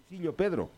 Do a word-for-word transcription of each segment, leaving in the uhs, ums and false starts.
Pedro.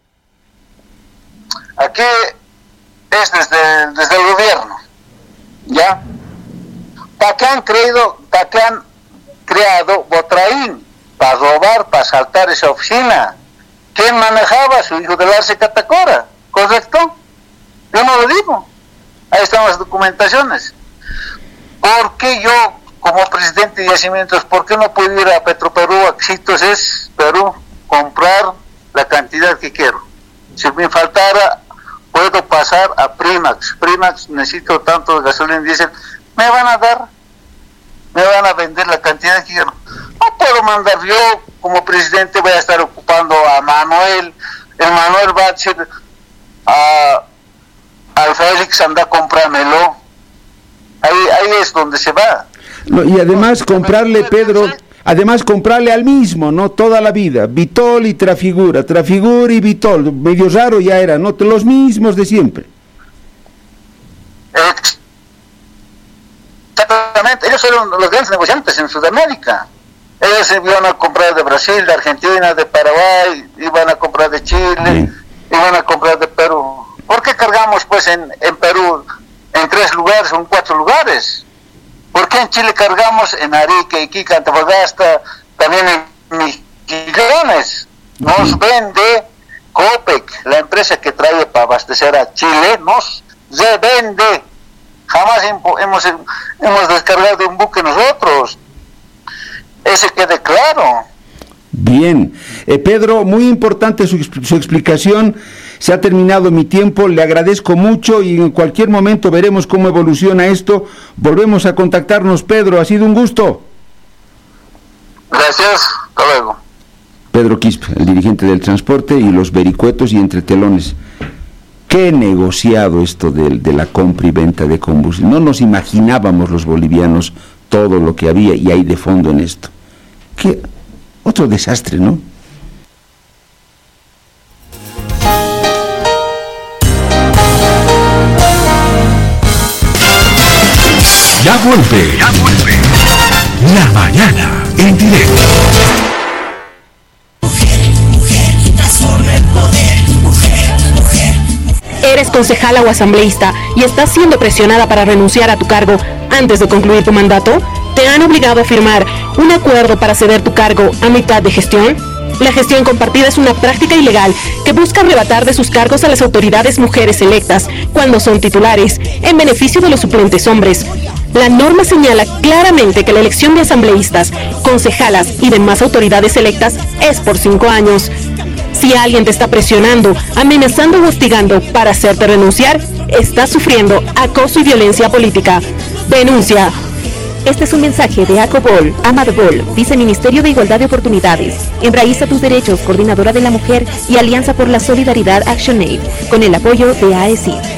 Aquí es desde, desde el gobierno, ¿ya? ¿Para qué han creído, para qué han creado Botraín? Para robar, para asaltar esa oficina. ¿Quién manejaba? Su hijo del Arce Catacora, ¿correcto? Yo no lo digo. Ahí están las documentaciones. ¿Por qué yo, como presidente de Yacimientos, por qué no puedo ir a Petroperú, a Xitos es Perú, comprar la cantidad que quiero? Si me faltara, puedo pasar a Primax. Primax, necesito tanto de gasolina y diésel. ¿Me van a dar? ¿Me van a vender la cantidad que quiero? No puedo mandar yo, como presidente, voy a estar ocupando a Manuel. El Manuel va a decir a, al Félix, anda, cómpramelo. Ahí, ahí es donde se va. No, y además comprarle, Pedro, además comprarle al mismo, ¿no? Toda la vida, Vitol y Trafigura, Trafigura y Vitol, medio raro ya era, ¿no? Los mismos de siempre. Exactamente, ellos eran los grandes negociantes en Sudamérica. Ellos iban a comprar de Brasil, de Argentina, de Paraguay, iban a comprar de Chile, sí. Iban a comprar de Perú. ¿Por qué cargamos pues en, en Perú en tres lugares o en cuatro lugares? ¿Por qué en Chile cargamos en Arica, Iquique, Antofagasta, también en Misiones? Nos vende Copec, la empresa que trae para abastecer a Chile, nos revende. Jamás hemos, hemos descargado de un buque nosotros. Ese quede claro. Bien. Eh, Pedro, muy importante su, su explicación. Se ha terminado mi tiempo, le agradezco mucho y en cualquier momento veremos cómo evoluciona esto. Volvemos a contactarnos, Pedro, ha sido un gusto. Gracias, hasta luego. Pedro Quispe, el dirigente del transporte y los vericuetos y entretelones. Qué negociado esto de, de la compra y venta de combustible. No nos imaginábamos los bolivianos todo lo que había y hay de fondo en esto. Qué otro desastre, ¿no? Ya vuelve, ya vuelve. La mañana en directo. Mujer, mujer, transforma el poder. Mujer, mujer. Eres concejala o asambleísta y estás siendo presionada para renunciar a tu cargo antes de concluir tu mandato. ¿Te han obligado a firmar un acuerdo para ceder tu cargo a mitad de gestión? La gestión compartida es una práctica ilegal que busca arrebatar de sus cargos a las autoridades mujeres electas cuando son titulares, en beneficio de los suplentes hombres. La norma señala claramente que la elección de asambleístas, concejalas y demás autoridades electas es por cinco años. Si alguien te está presionando, amenazando o hostigando para hacerte renunciar, estás sufriendo acoso y violencia política. Denuncia. Este es un mensaje de ACOBOL, AMADBOL, Viceministerio de Igualdad de Oportunidades, Enraiza tus Derechos, Coordinadora de la Mujer y Alianza por la Solidaridad ActionAid, con el apoyo de A E C I D.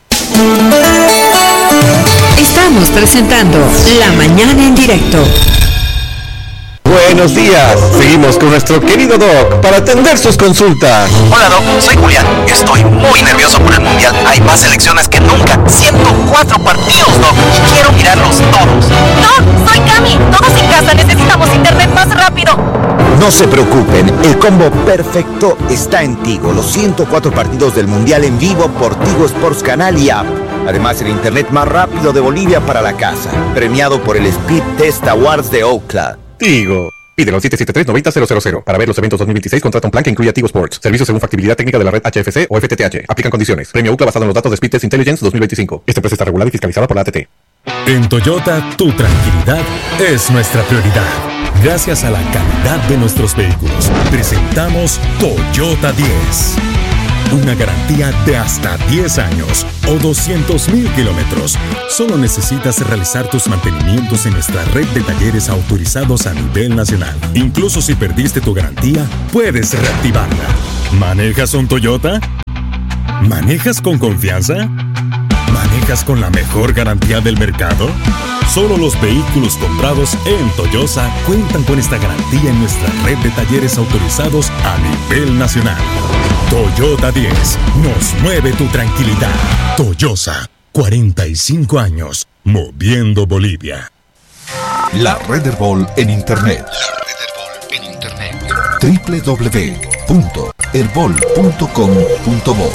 Estamos presentando La Mañana en Directo. Buenos días, seguimos con nuestro querido Doc para atender sus consultas. Hola Doc, soy Julián, estoy muy nervioso por el Mundial, hay más selecciones que nunca, ciento cuatro partidos Doc, quiero mirarlos todos. Doc, soy Cami, todos en casa necesitamos internet más rápido. No se preocupen, el combo perfecto está en Tigo, los ciento cuatro partidos del Mundial en vivo por Tigo Sports Canal y App. Además, el internet más rápido de Bolivia para la casa, premiado por el Speed Test Awards de Ookla. Tigo. Pídelo al siete siete tres, nueve cero cero cero. Para ver los eventos dos mil veintiséis, contrata un plan que incluya Tigo Sports. Servicios según factibilidad técnica de la red H F C o F T T H. Aplican condiciones. Premio Ookla basado en los datos de Speed Test Intelligence dos mil veinticinco. Esta empresa está regulada y fiscalizada por la A T T. En Toyota, tu tranquilidad es nuestra prioridad. Gracias a la calidad de nuestros vehículos, presentamos Toyota diez. Una garantía de hasta diez años o doscientos mil kilómetros. Solo necesitas realizar tus mantenimientos en nuestra red de talleres autorizados a nivel nacional. Incluso si perdiste tu garantía, puedes reactivarla. ¿Manejas un Toyota? ¿Manejas con confianza? ¿Manejas con la mejor garantía del mercado? Solo los vehículos comprados en Toyosa cuentan con esta garantía en nuestra red de talleres autorizados a nivel nacional. Toyota diez, nos mueve tu tranquilidad. Toyosa, cuarenta y cinco años, moviendo Bolivia. La Red Herbol en Internet. La Red Herbol en Internet. doble u doble u doble u punto herbol punto com punto bo.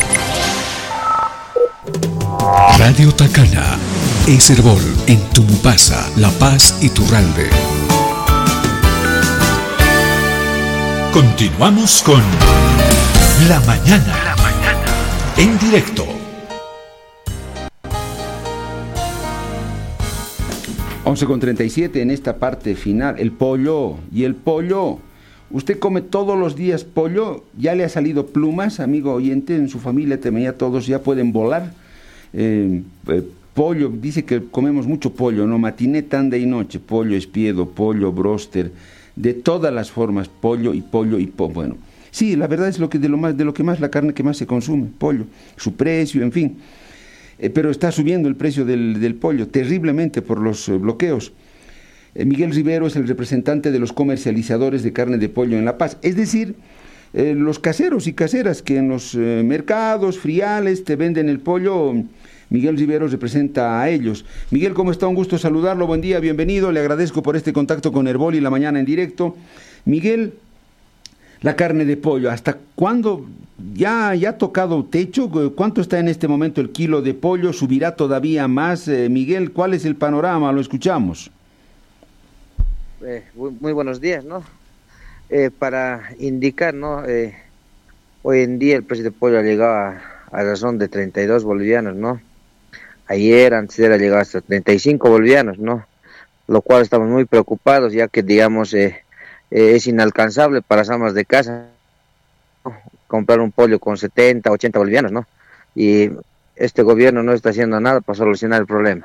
Radio Tacana es Herbol en Tumupasa, La Paz y Turralbe. Continuamos con La Mañana, La Mañana en directo. once con treinta y siete en esta parte final. El pollo, y el pollo. ¿Usted come todos los días pollo? ¿Ya le ha salido plumas, amigo oyente? En su familia también ya todos ya pueden volar. Eh, eh, pollo, dice que comemos mucho pollo, ¿no? Matiné, tanda y noche. Pollo espiedo, pollo broster, de todas las formas, pollo y pollo y pollo. Bueno, sí, la verdad es lo que de lo más, de lo que más, la carne que más se consume, pollo, su precio, en fin. Eh, pero está subiendo el precio del, del pollo terriblemente por los eh, bloqueos. Eh, Miguel Rivero es el representante de los comercializadores de carne de pollo en La Paz, es decir, eh, los caseros y caseras que en los eh, mercados, friales, te venden el pollo. Miguel Rivero representa a ellos. Miguel, ¿cómo está? Un gusto saludarlo, buen día, bienvenido, le agradezco por este contacto con Herbol y La Mañana en directo. Miguel, la carne de pollo, ¿hasta cuándo ya, ya ha tocado techo? ¿Cuánto está en este momento el kilo de pollo? ¿Subirá todavía más? Eh, Miguel, ¿cuál es el panorama? Lo escuchamos. Eh, muy, muy buenos días, ¿no? Eh, para indicar, ¿no? Eh, hoy en día el precio de pollo ha llegado a, a razón de treinta y dos bolivianos, ¿no? Ayer, antes era llegado hasta treinta y cinco bolivianos, ¿no? Lo cual estamos muy preocupados, ya que, digamos, eh, eh, es inalcanzable para las amas de casa, ¿no? Comprar un pollo con setenta, ochenta bolivianos, ¿no? Y este gobierno no está haciendo nada para solucionar el problema.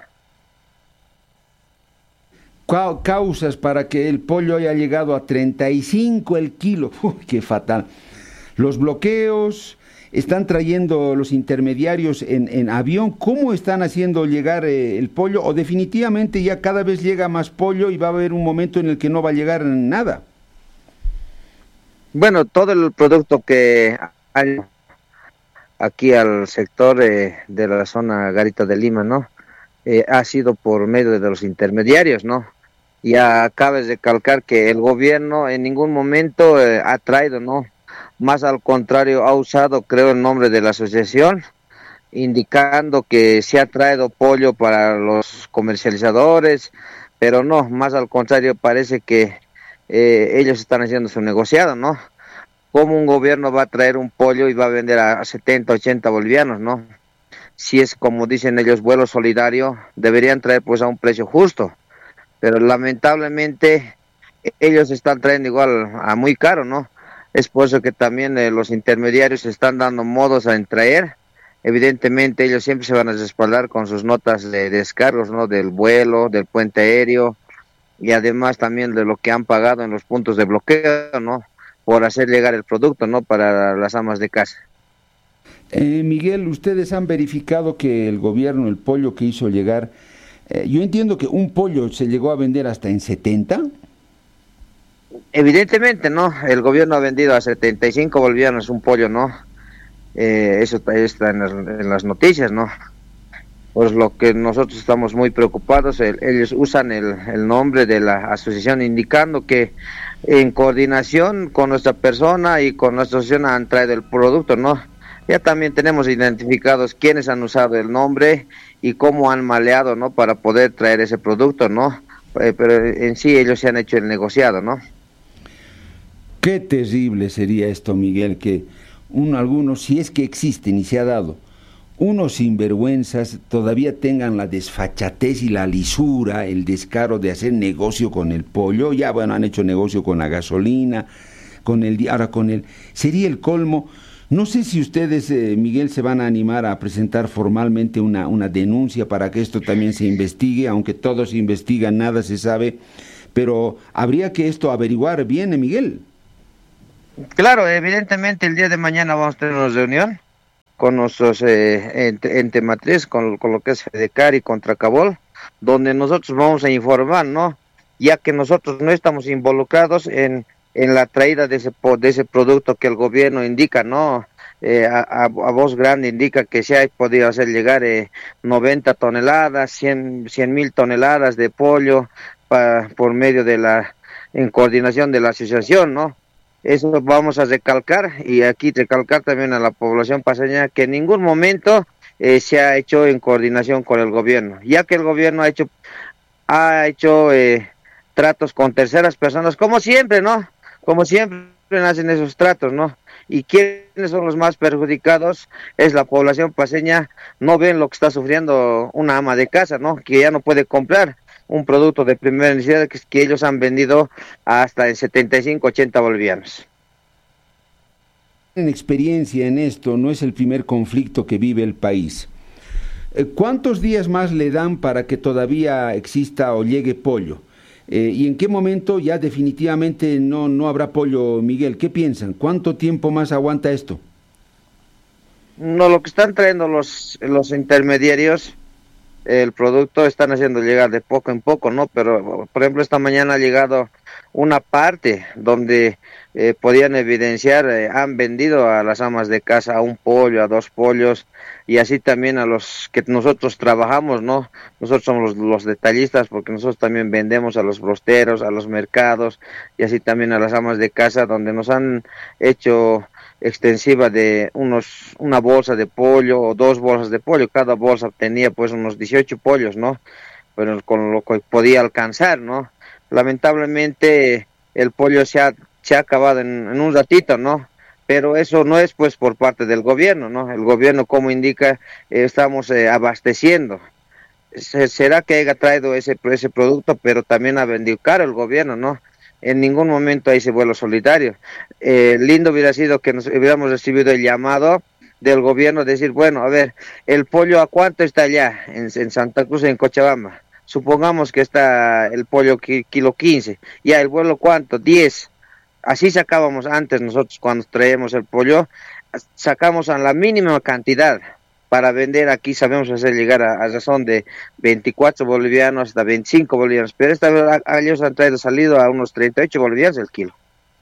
Causas para que el pollo haya llegado a treinta y cinco el kilo. Uy, qué fatal. Los bloqueos, están trayendo los intermediarios en, en avión. ¿Cómo están haciendo llegar eh, el pollo? ¿O definitivamente ya cada vez llega más pollo y va a haber un momento en el que no va a llegar nada? Bueno, todo el producto que hay aquí al sector eh, de la zona Garita de Lima, ¿no? Eh, ha sido por medio de los intermediarios, ¿no? Ya cabe recalcar que el gobierno en ningún momento eh, ha traído, ¿no? Más al contrario, ha usado, creo, el nombre de la asociación, indicando que se ha traído pollo para los comercializadores, pero no, más al contrario, parece que eh, ellos están haciendo su negociado, ¿no? ¿Cómo un gobierno va a traer un pollo y va a vender a setenta, ochenta bolivianos, ¿no? Si es, como dicen ellos, vuelo solidario, deberían traer pues a un precio justo, pero lamentablemente ellos están trayendo igual a muy caro, ¿no? Es por eso que también eh, los intermediarios están dando modos a traer. Evidentemente ellos siempre se van a respaldar con sus notas de descargos, ¿no? Del vuelo, del puente aéreo, y además también de lo que han pagado en los puntos de bloqueo, ¿no? Por hacer llegar el producto, ¿no? Para las amas de casa. Eh, Miguel, ustedes han verificado que el gobierno, el pollo que hizo llegar, eh, yo entiendo que un pollo se llegó a vender hasta en setenta. Evidentemente, ¿no? El gobierno ha vendido a setenta y cinco bolivianos un pollo, ¿no? Eh, eso está en las, en las noticias, ¿no? Pues lo que nosotros estamos muy preocupados, el, ellos usan el, el nombre de la asociación indicando que en coordinación con nuestra persona y con nuestra asociación han traído el producto, ¿no? Ya también tenemos identificados quiénes han usado el nombre y cómo han maleado, ¿no? Para poder traer ese producto, ¿no? Eh, pero en sí ellos se han hecho el negociado, ¿no? Qué terrible sería esto, Miguel, que un, algunos, si es que existen y se ha dado, unos sinvergüenzas todavía tengan la desfachatez y la lisura, el descaro de hacer negocio con el pollo. Ya, bueno, han hecho negocio con la gasolina, con el, ahora con el, sería el colmo. No sé si ustedes, eh, Miguel, se van a animar a presentar formalmente una, una denuncia para que esto también se investigue, aunque todo se investiga, nada se sabe, pero habría que esto averiguar bien, ¿eh, Miguel? Claro, evidentemente el día de mañana vamos a tener una reunión con nuestros eh, ente, ente matriz, con, con lo que es FEDECAR y Contracabol, donde nosotros vamos a informar, ¿no? Ya que nosotros no estamos involucrados en, en la traída de ese, de ese producto que el gobierno indica, ¿no? Eh, a, a, a voz grande indica que se ha podido hacer llegar eh, noventa toneladas, cien mil toneladas de pollo pa, por medio de la, en coordinación de la asociación, ¿no? Eso vamos a recalcar, y aquí recalcar también a la población paseña que en ningún momento eh, se ha hecho en coordinación con el gobierno, ya que el gobierno ha hecho ha hecho eh, tratos con terceras personas, como siempre, ¿no? Como siempre hacen esos tratos, ¿no? Y quiénes son los más perjudicados es la población paseña. No ven lo que está sufriendo una ama de casa, ¿no? Que ya no puede comprar un producto de primera necesidad que, que ellos han vendido hasta en setenta y cinco, ochenta bolivianos. En experiencia en esto, no es el primer conflicto que vive el país. ¿Cuántos días más le dan para que todavía exista o llegue pollo? Eh, ¿Y en qué momento ya definitivamente no, no habrá pollo, Miguel? ¿Qué piensan? ¿Cuánto tiempo más aguanta esto? No, lo que están trayendo los, los intermediarios, el producto están haciendo llegar de poco en poco, ¿no? Pero, por ejemplo, esta mañana ha llegado una parte donde eh, podían evidenciar, eh, han vendido a las amas de casa a un pollo, a dos pollos, y así también a los que nosotros trabajamos, ¿no? Nosotros somos los, los detallistas, porque nosotros también vendemos a los brosteros, a los mercados, y así también a las amas de casa, donde nos han hecho extensiva de unos una bolsa de pollo o dos bolsas de pollo. Cada bolsa tenía pues unos dieciocho pollos, ¿no? Pero con lo que podía alcanzar, ¿no? Lamentablemente el pollo se ha, se ha acabado en, en un ratito, ¿no? Pero eso no es pues por parte del gobierno, ¿no? El gobierno, como indica, eh, estamos eh, abasteciendo. Se, será que haya traído ese, ese producto, pero también ha vendido caro el gobierno, ¿no? En ningún momento hay ese vuelo solidario. Eh, lindo hubiera sido que nos hubiéramos recibido el llamado del gobierno, decir, bueno, a ver, el pollo a cuánto está allá, en, en Santa Cruz, en Cochabamba. Supongamos que está el pollo ki, kilo quince, ya el vuelo cuánto, diez. Así sacábamos antes nosotros cuando traíamos el pollo, sacamos a la mínima cantidad. Para vender aquí sabemos hacer llegar a, a razón de veinticuatro bolivianos hasta veinticinco bolivianos, pero esta vez ellos han traído salido a unos treinta y ocho bolivianos el kilo.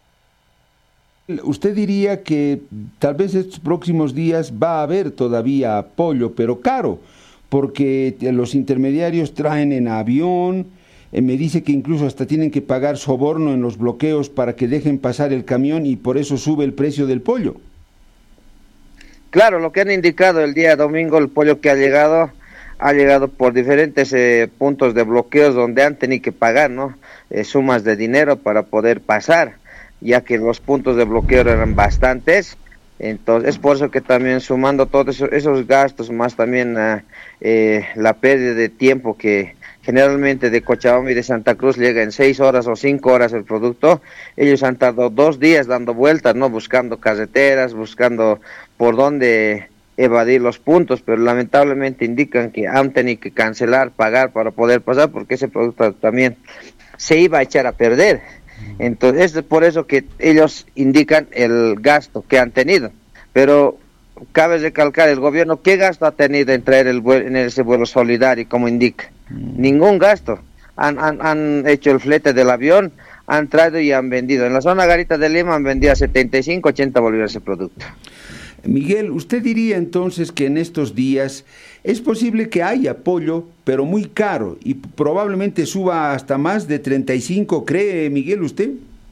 ¿Usted diría que tal vez estos próximos días va a haber todavía pollo, pero caro? Porque los intermediarios traen en avión, eh, me dice que incluso hasta tienen que pagar soborno en los bloqueos para que dejen pasar el camión y por eso sube el precio del pollo. Claro, lo que han indicado el día domingo, el pollo que ha llegado, ha llegado por diferentes eh, puntos de bloqueos donde han tenido que pagar, ¿no? Eh, sumas de dinero para poder pasar, ya que los puntos de bloqueo eran bastantes. Entonces, es por eso que también sumando todos esos, esos gastos, más también uh, eh, la pérdida de tiempo que generalmente de Cochabamba y de Santa Cruz llega en seis horas o cinco horas el producto, ellos han tardado dos días dando vueltas, ¿no? Buscando carreteras, buscando por dónde evadir los puntos, pero lamentablemente indican que han tenido que cancelar, pagar para poder pasar, porque ese producto también se iba a echar a perder. Entonces es por eso que ellos indican el gasto que han tenido, pero cabe recalcar, el gobierno, ¿qué gasto ha tenido en traer el vuelo, en ese vuelo solidario, como indica? Mm. Ningún gasto. Han, han, han hecho el flete del avión, han traído y han vendido. En la zona Garita de Lima han vendido a setenta y cinco, ochenta bolivianos ese producto. Miguel, ¿usted diría entonces que en estos días es posible que haya pollo, pero muy caro, y probablemente suba hasta más de treinta y cinco, cree Miguel usted?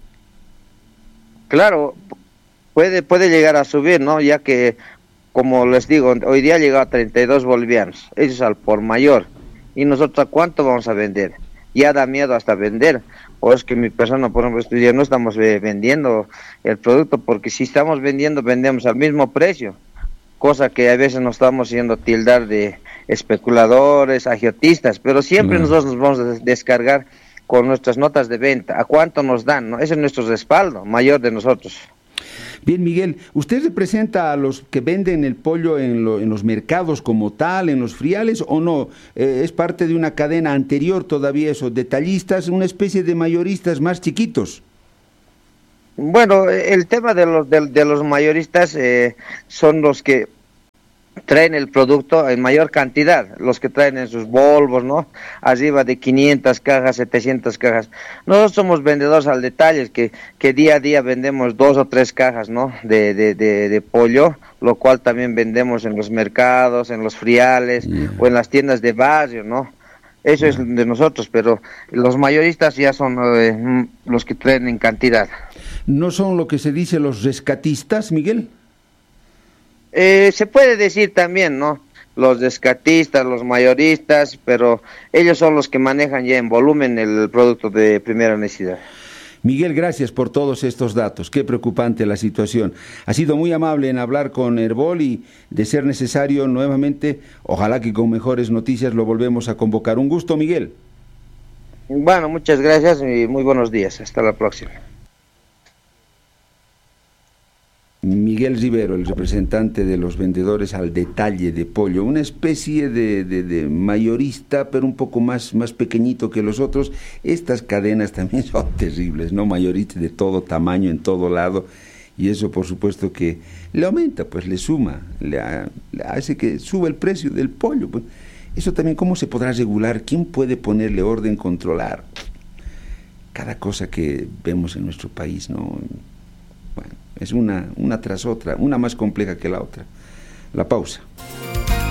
Claro, puede, puede llegar a subir, ¿no? Ya que, como les digo, hoy día ha llegado a treinta y dos bolivianos, ellos al por mayor, y nosotros ¿a cuánto vamos a vender? Ya da miedo hasta vender, o es que mi persona, por ejemplo, estudia, no estamos eh, vendiendo el producto, porque si estamos vendiendo, vendemos al mismo precio, cosa que a veces nos estamos haciendo tildar de especuladores, agiotistas, pero siempre mm. nosotros nos vamos a descargar con nuestras notas de venta, ¿a cuánto nos dan? ¿No? Ese es nuestro respaldo mayor de nosotros. Bien, Miguel, ¿usted representa a los que venden el pollo en, lo, en los mercados como tal, en los friales, o no? Eh, ¿Es parte de una cadena anterior todavía eso, detallistas, una especie de mayoristas más chiquitos? Bueno, el tema de los, de, de los mayoristas eh, son los que traen el producto en mayor cantidad, los que traen en sus Volvos, ¿no? Arriba de quinientas cajas, setecientas cajas. Nosotros somos vendedores al detalle, que, que día a día vendemos dos o tres cajas, ¿no? De, de, de, de pollo, lo cual también vendemos en los mercados, en los friales, yeah. o en las tiendas de barrio, ¿no? Eso yeah. es de nosotros, pero los mayoristas ya son eh, los que traen en cantidad. ¿No son lo que se dice los rescatistas, Miguel? Eh, se puede decir también, ¿no? Los rescatistas, los mayoristas, pero ellos son los que manejan ya en volumen el producto de primera necesidad. Miguel, gracias por todos estos datos. Qué preocupante la situación. Ha sido muy amable en hablar con Herbol y, de ser necesario, nuevamente, ojalá que con mejores noticias lo volvemos a convocar. Un gusto, Miguel. Bueno, muchas gracias y muy buenos días. Hasta la próxima. Miguel Rivero, el representante de los vendedores al detalle de pollo, una especie de, de, de mayorista, pero un poco más, más pequeñito que los otros. Estas cadenas también son terribles, ¿no? Mayoristas de todo tamaño, en todo lado, y eso por supuesto que le aumenta, pues le suma, le, ha, le hace que suba el precio del pollo. Pues, eso también, ¿cómo se podrá regular? ¿Quién puede ponerle orden, controlar cada cosa que vemos en nuestro país, ¿no? Bueno, es una, una tras otra, una más compleja que la otra. La pausa.